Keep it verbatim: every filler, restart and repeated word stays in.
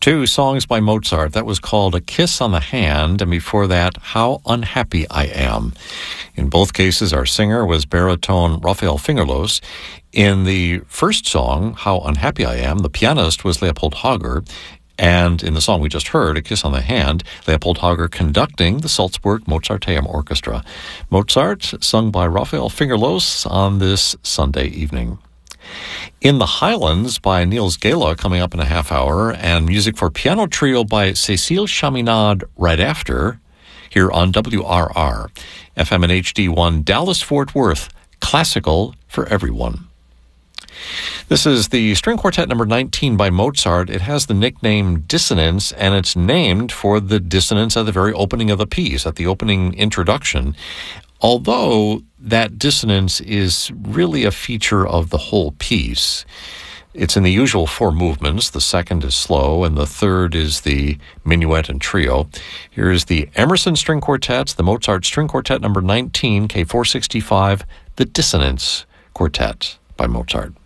Two songs by Mozart. That was called A Kiss on the Hand, and before that, How Unhappy I Am. In both cases, our singer was baritone Raphael Fingerlos. In the first song, How Unhappy I Am, the pianist was Leopold Hager. And in the song we just heard, A Kiss on the Hand, Leopold Hager conducting the Salzburg Mozarteum Orchestra. Mozart, sung by Raphael Fingerlos on this Sunday evening. In the Highlands by Niels Gala coming up in a half hour, and music for piano trio by Cécile Chaminade right after, here on W R R, F M and H D one, Dallas-Fort Worth, classical for everyone. This is the string quartet number nineteen by Mozart. It has the nickname Dissonance, and it's named for the dissonance at the very opening of the piece, at the opening introduction. Although that dissonance is really a feature of the whole piece. It's in the usual four movements. The second is slow, and the third is the minuet and trio. Here's the Emerson String Quartet, the Mozart String Quartet number nineteen, K four sixty-five, the Dissonance Quartet by Mozart.